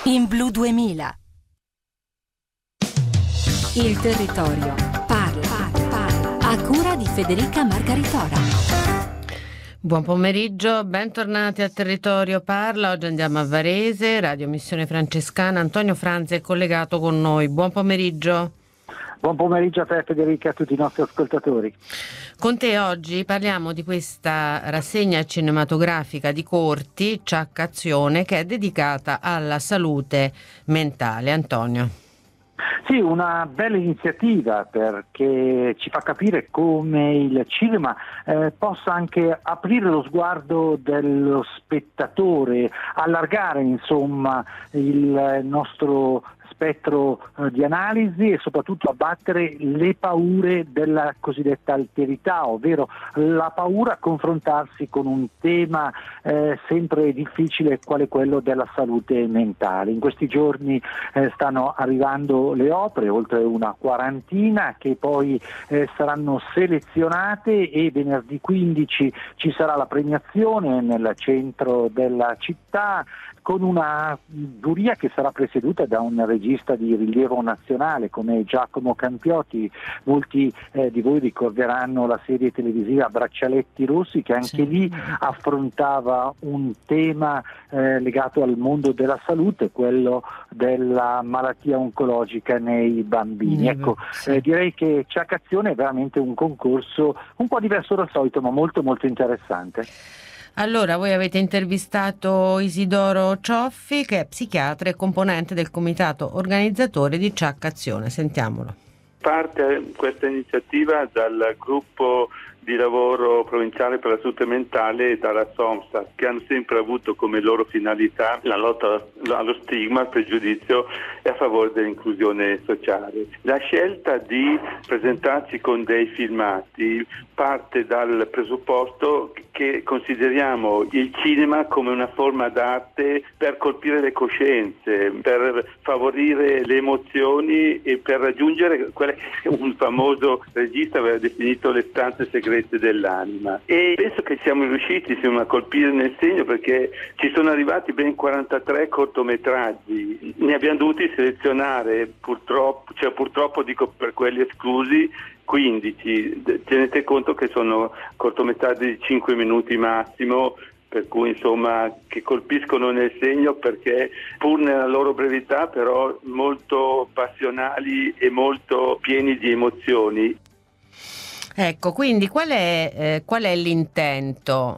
In Blu 2000. Il territorio parla. A cura di Federica Margaritora. Buon pomeriggio, bentornati a Territorio Parla. Oggi andiamo a Varese, Radio Missione Francescana. Antonio Franzi è collegato con noi. Buon pomeriggio. Buon pomeriggio a te Federica e a tutti i nostri ascoltatori. Con te oggi parliamo di questa rassegna cinematografica di corti, Ciak Azione, che è dedicata alla salute mentale. Antonio. Sì, una bella iniziativa perché ci fa capire come il cinema possa anche aprire lo sguardo dello spettatore, allargare insomma il nostro spettro di analisi e soprattutto abbattere le paure della cosiddetta alterità, ovvero la paura a confrontarsi con un tema sempre difficile quale quello della salute mentale. In questi giorni stanno arrivando le opere, oltre una quarantina, che poi saranno selezionate e venerdì 15 ci sarà la premiazione nel centro della città con una giuria che sarà presieduta da un regista di rilievo nazionale come Giacomo Campiotti. Molti di voi ricorderanno la serie televisiva Braccialetti Rossi, che anche lì affrontava un tema legato al mondo della salute, quello della malattia oncologica nei bambini. Ecco, direi che Ciak Azione è veramente un concorso un po' diverso dal solito, ma molto molto interessante. Allora, voi avete intervistato Isidoro Cioffi, che è psichiatra e componente del comitato organizzatore di Ciak Azione. Sentiamolo. Parte questa iniziativa dal gruppo di lavoro provinciale per la salute mentale e dalla SOMSA, che hanno sempre avuto come loro finalità la lotta allo stigma, al pregiudizio e a favore dell'inclusione sociale. La scelta di presentarci con dei filmati parte dal presupposto che consideriamo il cinema come una forma d'arte per colpire le coscienze, per favorire le emozioni e per raggiungere quelle che un famoso regista aveva definito le stanze segrete dell'anima. E penso che siamo riusciti a colpire nel segno, perché ci sono arrivati ben 43 cortometraggi. Ne abbiamo dovuti selezionare purtroppo dico per quelli esclusi 15. Tenete conto che sono cortometraggi di 5 minuti massimo, per cui insomma che colpiscono nel segno, perché pur nella loro brevità però molto passionali e molto pieni di emozioni. Ecco, quindi qual è l'intento?